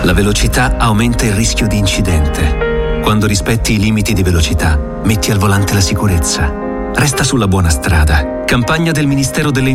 La velocità aumenta il rischio di incidente. Quando rispetti i limiti di velocità, metti al volante la sicurezza. Resta sulla buona strada. Campagna del Ministero delle